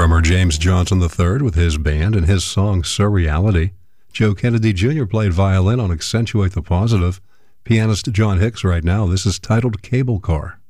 Drummer James Johnson III with his band and his song Surreality. Joe Kennedy Jr. played violin on Accentuate the Positive. Pianist John Hicks right now. This is titled Cable Car.